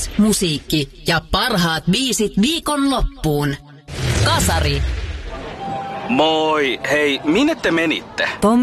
Fiilis, musiikki ja parhaat biisit viikonloppuun. Kasari. Moi, hei, minne te menitte?